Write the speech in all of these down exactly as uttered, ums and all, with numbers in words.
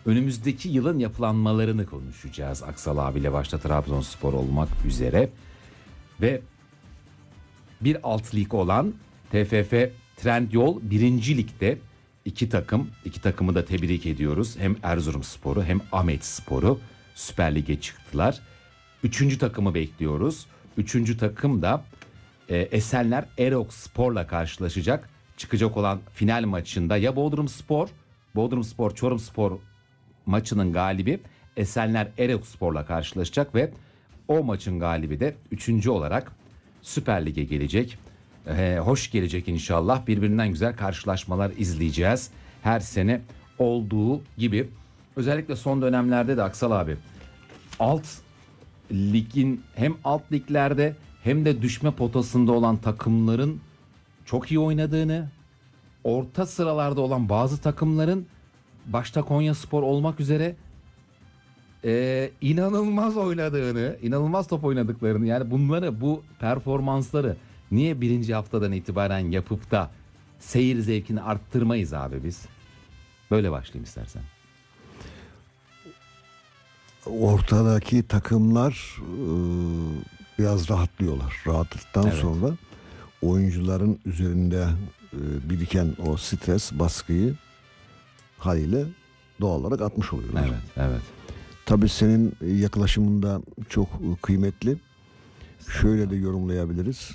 önümüzdeki yılın yapılanmalarını konuşacağız. Aksal abiyle başta Trabzonspor olmak üzere. Ve bir alt lig olan T F F Trendyol birinci ligde iki takım, iki takımı da tebrik ediyoruz. Hem Erzurumspor'u hem Ahmetspor'u Süper Lig'e çıktılar. Üçüncü takımı bekliyoruz. Üçüncü takım da e, Esenler Erokspor'la karşılaşacak. Çıkacak olan final maçında ya Bodrumspor, Bodrumspor Çorumspor maçının galibi Esenler Erokspor'la karşılaşacak ve o maçın galibi de üçüncü olarak Süper Lig'e gelecek. Ee, hoş gelecek inşallah. Birbirinden güzel karşılaşmalar izleyeceğiz. Her sene olduğu gibi. Özellikle son dönemlerde de Aksal abi alt ligin hem alt liglerde hem de düşme potasında olan takımların çok iyi oynadığını, orta sıralarda olan bazı takımların başta Konyaspor olmak üzere Ee, inanılmaz oynadığını, inanılmaz top oynadıklarını, yani bunları, bu performansları niye birinci haftadan itibaren yapıp da seyir zevkini arttırmayız abi biz? Böyle başlayayım istersen. Ortadaki takımlar e, biraz rahatlıyorlar. Rahatlıktan evet. sonra oyuncuların üzerinde e, biriken o stres, baskıyı haliyle doğal olarak atmış oluyorlar. Evet, evet. Tabii senin yaklaşımında çok kıymetli. Şöyle de yorumlayabiliriz.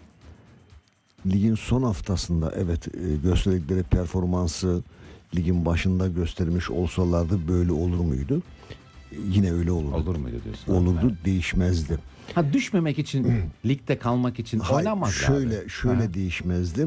Ligin son haftasında evet gösterdikleri performansı ligin başında göstermiş olsalardı böyle olur muydu? Yine öyle olurdu. Olur muydu diyorsun? Olurdu, evet. değişmezdi. Ha, düşmemek için, ligde kalmak için oynanmaz. Şöyle abi. şöyle ha. değişmezdi.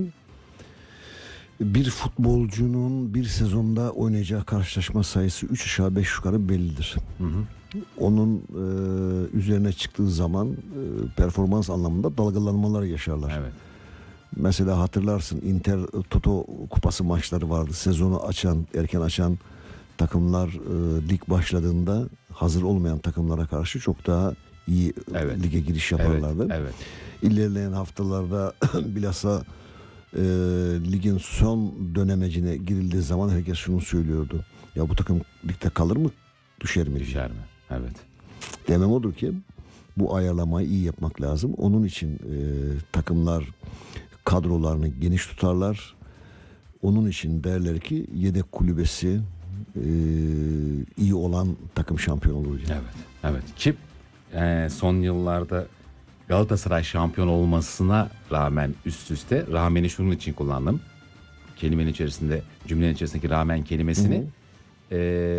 Bir futbolcunun bir sezonda oynayacağı karşılaşma sayısı üç aşağı beş yukarı bellidir. Hı hı. Onun e, üzerine çıktığı zaman e, performans anlamında dalgalanmalar yaşarlar. Evet. Mesela hatırlarsın Inter Toto kupası maçları vardı. Sezonu açan, erken açan takımlar e, lig başladığında hazır olmayan takımlara karşı çok daha iyi evet. lige giriş yaparlardı. Evet, evet. İlerleyen haftalarda bilhassa E, ligin son dönemecine girildiği zaman herkes şunu söylüyordu. Ya bu takım ligde kalır mı? Düşer mi? Düşer mi? Evet. Demem odur ki bu ayarlamayı iyi yapmak lazım. Onun için e, takımlar kadrolarını geniş tutarlar. Onun için derler ki yedek kulübesi e, iyi olan takım şampiyon olur diye. Evet. Evet. Ki e, son yıllarda Galatasaray şampiyon olmasına rağmen üst üste, rağmeni şunun için kullandım. Kelimenin içerisinde, cümlenin içerisindeki rağmen kelimesini e,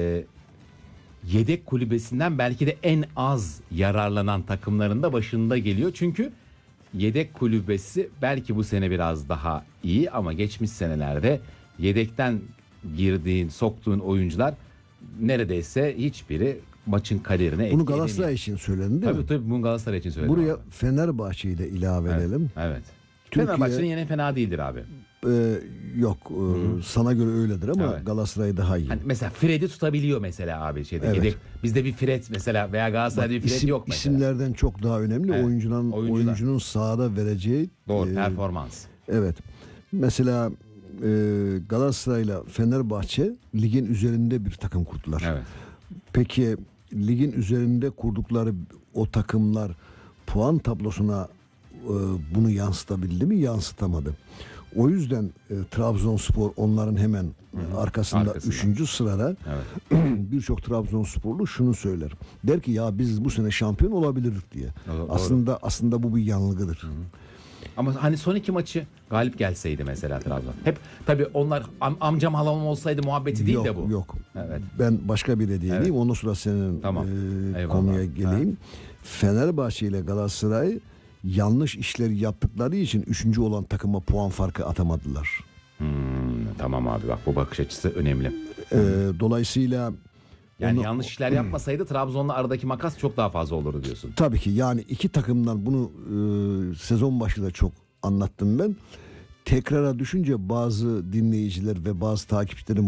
yedek kulübesinden belki de en az yararlanan takımların da başında geliyor. Çünkü yedek kulübesi belki bu sene biraz daha iyi ama geçmiş senelerde yedekten girdiğin, soktuğun oyuncular neredeyse hiçbiri maçın kaderine bunu Galatasaray için söyledin değil tabii, mi? Tabii bunu Galatasaray için söyledim. Buraya abi. Fenerbahçe'yi de ilave evet, edelim. Evet. Türkiye, Fenerbahçe'nin yine fena değildir abi. E, yok e, sana göre öyledir ama evet. Galatasaray daha iyi. Hani mesela Fred'i tutabiliyor mesela abi şeyde. Evet. Yedek, bizde bir Fred mesela veya Galatasaray'da bir Fred isim, yok mesela. İsimlerden çok daha önemli evet. oyuncunun Oyuncular. oyuncunun sahada vereceği doğru e, performans. Evet. Mesela e, Galatasaray'la Fenerbahçe ligin üzerinde bir takım kurdular. Evet. Peki ligin üzerinde kurdukları o takımlar puan tablosuna e, bunu yansıtabildi mi? Yansıtamadı. O yüzden e, Trabzonspor onların hemen Hı-hı. arkasında, arkasında üçüncü sırada evet. birçok Trabzonsporlu şunu söyler. Der ki ya biz bu sene şampiyon olabiliriz diye. Doğru. Aslında aslında bu bir yanılgıdır. Hı-hı. Ama hani son iki maçı galip gelseydi mesela Trabzon. Hep tabii onlar am, amcam halam olsaydı muhabbeti değil yok, de bu. Yok. Evet. Ben başka bir hediye evet. ondan sonra senin tamam. e, konuya geleyim. Ha. Fenerbahçe ile Galatasaray yanlış işleri yaptıkları için üçüncü olan takıma puan farkı atamadılar. Hmm, tamam abi bak bu bakış açısı önemli. E, dolayısıyla yani onu, yanlış işler yapmasaydı Trabzon'la aradaki makas çok daha fazla olurdu diyorsun. Tabii ki yani iki takımdan bunu e, sezon başında çok anlattım ben. Tekrara düşünce bazı dinleyiciler ve bazı takipçilerin bana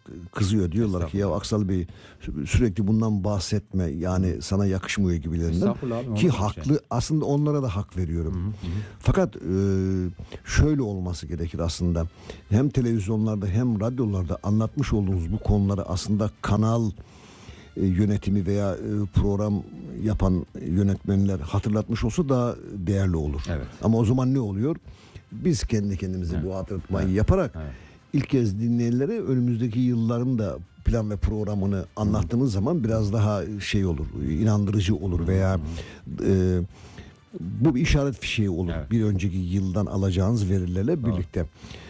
kızıyor. Diyorlar ki ya Aksal Bey sürekli bundan bahsetme. Yani sana yakışmıyor gibilerinden. Estağfurullah abi, Ki olur mu haklı. şey? Aslında onlara da hak veriyorum. Hı hı hı. Fakat e, şöyle olması gerekir aslında. Hem televizyonlarda hem radyolarda anlatmış olduğunuz bu konuları aslında kanal e, yönetimi veya e, program yapan yönetmenler hatırlatmış olsa daha değerli olur. Evet. Ama o zaman ne oluyor? Biz kendi kendimize Evet. bu hatırlatmayı Evet. yaparak Evet. ilk kez dinleyenlere önümüzdeki yılların da plan ve programını anlattığınız zaman biraz daha şey olur, inandırıcı olur veya e, bu bir işaret fişeği olur. Evet. Bir önceki yıldan alacağınız verilerle Doğru. birlikte.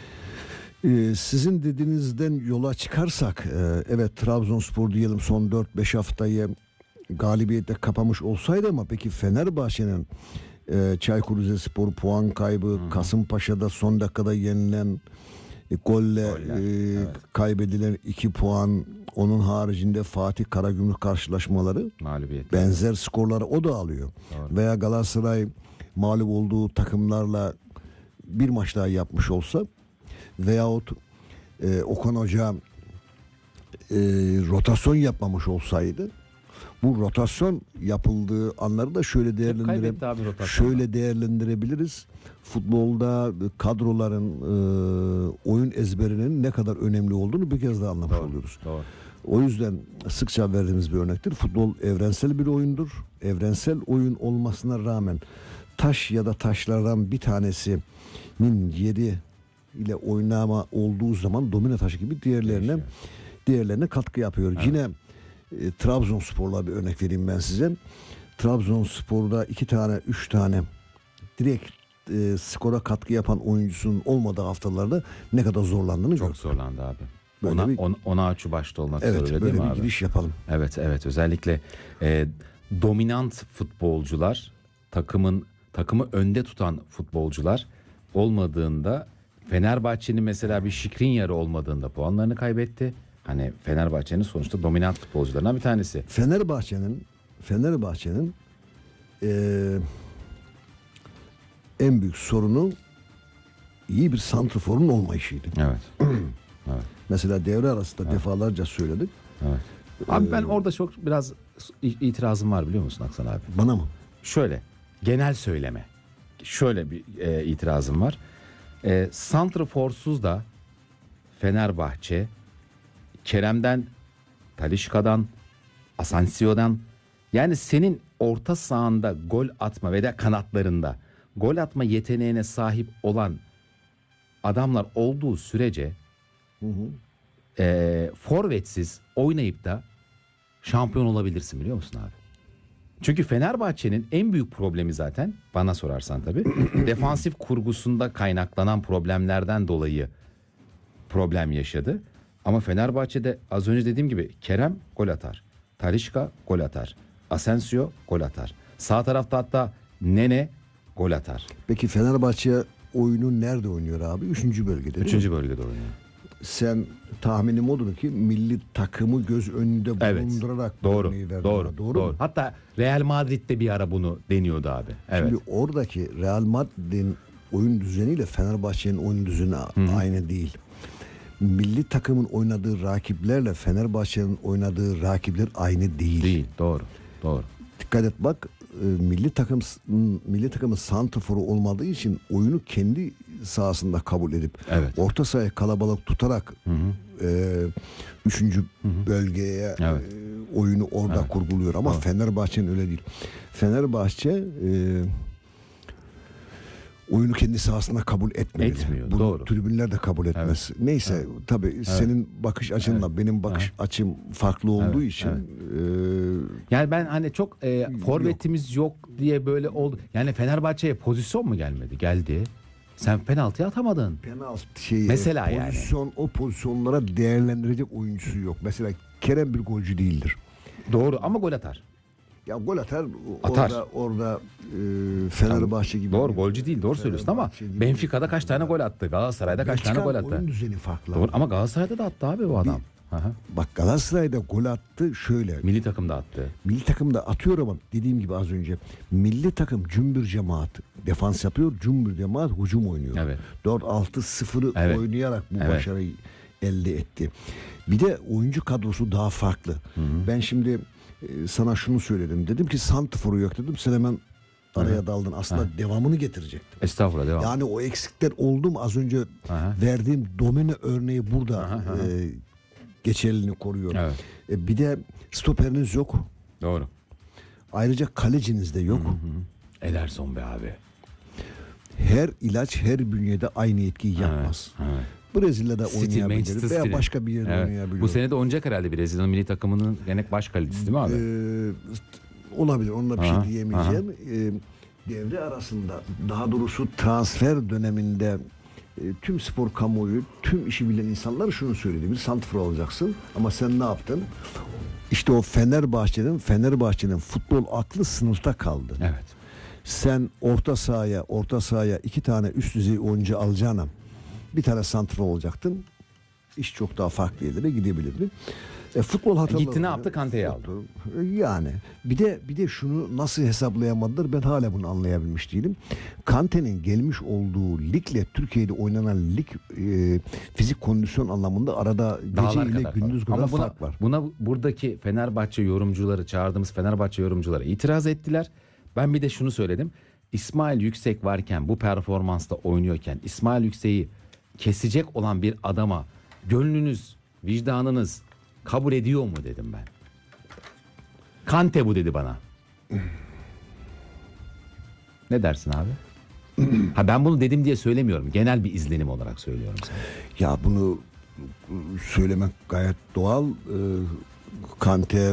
Ee, sizin dediğinizden yola çıkarsak e, evet Trabzonspor diyelim son dört beş haftayı galibiyetle kapamış olsaydı ama peki Fenerbahçe'nin e, Çaykur Rizespor puan kaybı, Hı-hı. Kasımpaşa'da son dakikada yenilen e, golle Goller, e, evet. kaybedilen iki puan, onun haricinde Fatih Karagümrük karşılaşmaları Mağlubiyet. benzer skorları o da alıyor. Doğru. Veya Galatasaray mağlup olduğu takımlarla bir maç daha yapmış olsa veyahut e, Okan Hoca e, rotasyon yapmamış olsaydı, bu rotasyon yapıldığı anları da şöyle değerlendire, kaybetti abi rotasyonda. şöyle değerlendirebiliriz. Futbolda kadroların e, oyun ezberinin ne kadar önemli olduğunu bir kez daha anlamış Doğru, oluyoruz. doğru. O yüzden sıkça verdiğimiz bir örnektir. Futbol evrensel bir oyundur. Evrensel oyun olmasına rağmen taş ya da taşlardan bir tanesinin yeri ile oynama olduğu zaman domino taşı gibi diğerlerine Değişiyor. diğerlerine katkı yapıyor. Evet. Yine e, Trabzonspor'la bir örnek vereyim ben size. Trabzonspor'da iki tane, üç tane direkt e, skora katkı yapan oyuncusunun olmadığı haftalarda ne kadar zorlandığını Çok gördük. zorlandı abi. Böyle Ona, bir- on, ona açı başta olmak Evet, üzere öyle böyle değil mi bir abi? giriş yapalım. Evet evet, özellikle e, dominant futbolcular, takımın takımı önde tutan futbolcular olmadığında, Fenerbahçe'nin mesela bir Skriniar'ı olmadığında puanlarını kaybetti. Hani Fenerbahçe'nin sonuçta dominant futbolcularından bir tanesi. Fenerbahçe'nin Fenerbahçe'nin e, en büyük sorunu iyi bir santrforun olmayışıydı. Evet. Evet. Mesela devre arasında defalarca söyledik. Evet. Abi ben Ee, orada çok biraz itirazım var, biliyor musun Aksan abi? Bana mı? Şöyle, genel söyleme. Şöyle bir e, itirazım var. E, santrforsuz da Fenerbahçe Kerem'den, Talisca'dan, Asensio'dan, yani senin orta sahanda gol atma ve de kanatlarında gol atma yeteneğine sahip olan adamlar olduğu sürece Hı hı. e, forvetsiz oynayıp da şampiyon olabilirsin, biliyor musun abi? Çünkü Fenerbahçe'nin en büyük problemi, zaten bana sorarsan tabii, defansif kurgusunda kaynaklanan problemlerden dolayı problem yaşadı. Ama Fenerbahçe'de az önce dediğim gibi Kerem gol atar, Talisca gol atar, Asensio gol atar. Sağ tarafta hatta Nene gol atar. Peki Fenerbahçe oyunu nerede oynuyor abi? Üçüncü bölgede. değil mi? Üçüncü bölgede oynuyor. Sen tahminim odur ki milli takımı göz önünde Evet. bulundurarak bu Doğru. örneği verdin Doğru. bana. Doğru. Doğru mu? Hatta Real Madrid'de bir ara bunu deniyordu abi. Evet. Şimdi oradaki Real Madrid'in oyun düzeniyle Fenerbahçe'nin oyun düzeni aynı değil. Milli takımın oynadığı rakiplerle Fenerbahçe'nin oynadığı rakipler aynı değil. Değil. Doğru. Doğru. Dikkat et bak, e, milli takım milli takımın santrforu olmadığı için oyunu kendi sahasında kabul edip Evet. orta sahayı kalabalık tutarak Hı hı. e, üçüncü bölgeye Evet. e, oyunu orada Evet. kurguluyor ama Doğru. Fenerbahçe'nin öyle değil. Fenerbahçe e, oyunu kendi sahasında kabul etmemeli. Etmiyor, Bunu doğru. tribünler de kabul etmez. Neyse tabii senin bakış açınla benim bakış açım farklı olduğu Evet, için evet. e, Yani ben hani çok e, forvetimiz yok. diye böyle oldu. Yani Fenerbahçe'ye pozisyon mu gelmedi? Geldi. Sen penaltı atamadın. penaltı şey Mesela e, yani. pozisyon o pozisyonlara değerlendirecek oyuncusu yok. Mesela Kerem bir golcü değildir. Doğru ama gol atar. Ya gol atar, Atar. orada orada e, Fenerbahçe gibi. Doğru, golcü değil, doğru söylüyorsun ama Fenerbahçe gibi- Benfica'da kaç tane gol attı? Galatasaray'da kaç tane Belçika'nın gol attı? oyun düzeni farklı. Doğru ama Galatasaray'da da attı abi bu adam. Aha. Bak Galatasaray'da gol attı şöyle. Milli takımda attı. Milli takım da atıyor ama dediğim gibi az önce milli takım cümbür cemaat defans yapıyor, cümbür cemaat hücum oynuyor. Evet. dört altı sıfırı Evet. oynayarak bu Evet. başarıyı elde etti. Bir de oyuncu kadrosu daha farklı. Hı hı. Ben şimdi e, sana şunu söyledim. Dedim ki santrforu yok dedim. Sen hemen araya hı hı. daldın. Aslında hı. devamını getirecektim. Estağfurullah, devam. Yani o eksikler oldu mu az önce hı hı. verdiğim domine örneği burada hı hı. E, geçerliliğini koruyor. Evet. E, bir de stoperiniz yok. Doğru. Ayrıca kaleciniz de yok. Hı hı. Ederson be abi. Her ilaç her bünyede aynı etkiyi yapmaz. Evet, evet. Brezilya'da City, oynayabilir veya başka bir yerde evet. oynayabilir. Bu sene de oynayacak herhalde Brezilya'nın milli takımının gene baş kalecisi değil mi abi? Ee, olabilir. Onunla bir aha, şey diyemeyeceğim. Ee, devre arasında, daha doğrusu transfer döneminde e, tüm spor kamuoyu, tüm işi bilen insanlar şunu söyledi. Bir santrfor olacaksın ama sen ne yaptın? İşte o Fenerbahçe'nin Fenerbahçe'nin futbol aklı sınıfta kaldı. Evet. Sen orta sahaya, orta sahaya iki tane üst düzey oyuncu alacağına bir tane santrfor olacaktın. İş çok daha farklı yerlere gidebilirdi. E, futbol hataları. Gitti ne yaptı? Kante'yi aldı. Yani bir de bir de şunu nasıl hesaplayamadılar ben hala bunu anlayabilmiş değilim. Kante'nin gelmiş olduğu ligle Türkiye'de oynanan lig e, fizik kondisyon anlamında arada dağlar gece ile gündüz kadar buna, fark var. Buna buradaki Fenerbahçe yorumcuları, çağırdığımız Fenerbahçe yorumcuları itiraz ettiler. Ben bir de şunu söyledim. İsmail Yüksek varken, bu performansta oynuyorken İsmail Yüksek'i kesecek olan bir adama gönlünüz, vicdanınız kabul ediyor mu dedim ben. Kante bu dedi bana. Ne dersin abi? Ha, ben bunu dedim diye söylemiyorum. Genel bir izlenim olarak söylüyorum sana. Ya bunu söylemek gayet doğal. Ee, Kante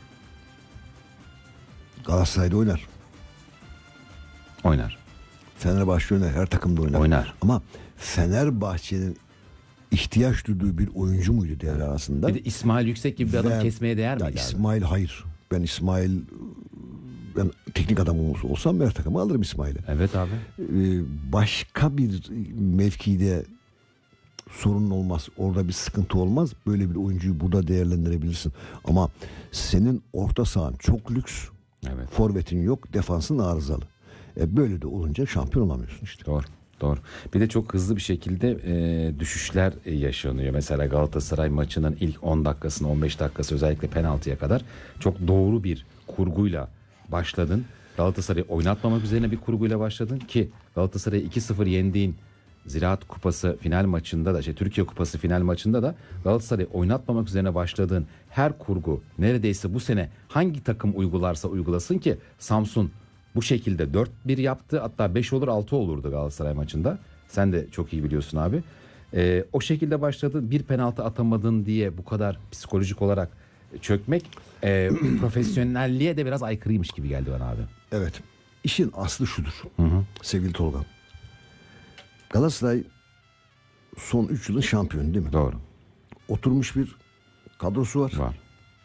Galatasaray'da oynar. Oynar. Fenerbahçe oynar. Her takımda oynar. Oynar. Ama Fenerbahçe'nin ihtiyaç duyduğu bir oyuncu muydu devre arasında? Bir de İsmail Yüksek gibi bir adam Ve, kesmeye değer miydi? İsmail abi? Hayır. Ben İsmail ben teknik adam olsam her takımı alırım İsmail'i. Evet abi. Ee, başka bir mevkide sorun olmaz. Orada bir sıkıntı olmaz. Böyle bir oyuncuyu burada değerlendirebilirsin. Ama senin orta sahan çok lüks. Evet. Forvetin yok. Defansın arızalı. E böyle de olunca şampiyon olamıyorsun işte. Doğru. Doğru. Bir de çok hızlı bir şekilde e, düşüşler e, yaşanıyor. Mesela Galatasaray maçının ilk on dakikasını, on beş dakikası özellikle penaltıya kadar çok doğru bir kurguyla başladın. Galatasaray'ı oynatmamak üzerine bir kurguyla başladın ki Galatasaray'ı iki sıfır yendiğin Ziraat Kupası final maçında da, şey Türkiye Kupası final maçında da Galatasaray'ı oynatmamak üzerine başladığın her kurgu neredeyse bu sene hangi takım uygularsa uygulasın ki Samsun bu şekilde dört bir yaptı, hatta beş olur altı olurdu Galatasaray maçında. Sen de çok iyi biliyorsun abi. Ee, o şekilde başladı. Bir penaltı atamadın diye bu kadar psikolojik olarak çökmek e, profesyonelliğe de biraz aykırıymış gibi geldi bana abi. Evet. İşin aslı şudur. Hı hı. Sevgili Tolga. Galatasaray son üç yılın şampiyonu değil mi? Doğru. Oturmuş bir kadrosu var. Var.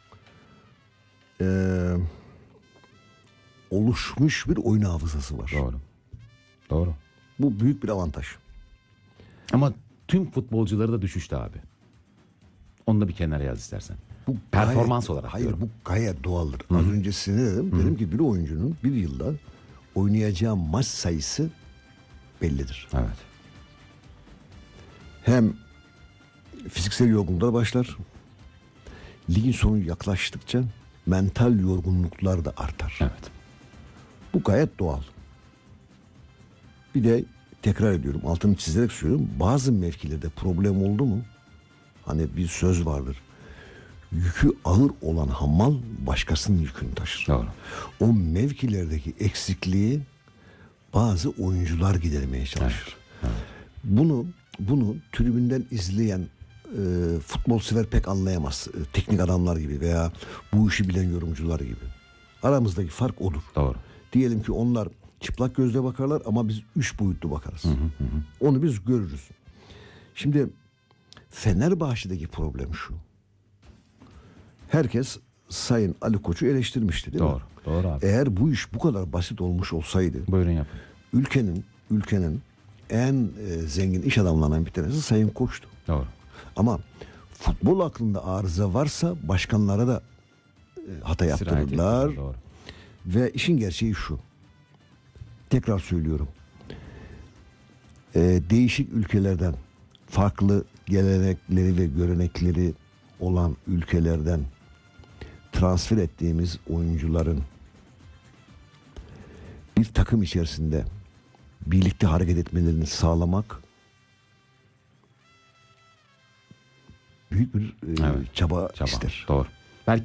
Eee oluşmuş bir oyun hafızası var. Doğru. Doğru. Bu büyük bir avantaj. Ama tüm futbolcuları da düşüştü abi. Onu da bir kenara yaz istersen. Bu performans gayet, olarak hayır diyorum. Bu gayet doğaldır. Hı-hı. Az önce size dedim. Hı-hı. Dedim ki bir oyuncunun bir yılda oynayacağı maç sayısı bellidir. Evet. Hem fiziksel yorgunluklar başlar. Ligin sonu yaklaştıkça mental yorgunluklar da artar. Evet. Bu gayet doğal. Bir de tekrar ediyorum, altını çizerek söylüyorum. Bazı mevkilerde problem oldu mu? Hani bir söz vardır. Yükü ağır olan hamal başkasının yükünü taşır. Doğru. O mevkilerdeki eksikliği bazı oyuncular gidermeye çalışır. Evet. Evet. Bunu bunu tribünden izleyen e, futbol sever pek anlayamaz. E, teknik adamlar gibi veya bu işi bilen yorumcular gibi. Aramızdaki fark odur. Doğru. Diyelim ki onlar çıplak gözle bakarlar ama biz üç boyutlu bakarız. Hı hı hı. Onu biz görürüz. Şimdi Fenerbahçe'deki problem şu. Herkes Sayın Ali Koç'u eleştirmişti değil doğru, mi? Doğru abi. Eğer bu iş bu kadar basit olmuş olsaydı. Buyurun yapın. Ülkenin ülkenin en e, zengin iş adamlarından bir tanesi Sayın Koç'tu. Doğru. Ama futbol aklında arıza varsa başkanlara da e, hata yaptırırlar. Doğru. Ve işin gerçeği şu. Tekrar söylüyorum. Ee, değişik ülkelerden farklı gelenekleri ve görenekleri olan ülkelerden transfer ettiğimiz oyuncuların bir takım içerisinde birlikte hareket etmelerini sağlamak büyük bir e, Evet, çaba, çaba. ister. Doğru.